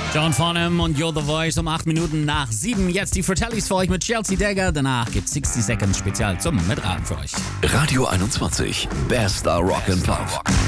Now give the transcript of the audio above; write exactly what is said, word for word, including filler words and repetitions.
John Farnham und You're the Voice um acht Minuten nach sieben. Jetzt die Fratellis für euch mit Chelsea Dagger. Danach gibt's sechzig Seconds Spezial zum Mitraten für euch. Radio einundzwanzig. Bester Rock and Pop.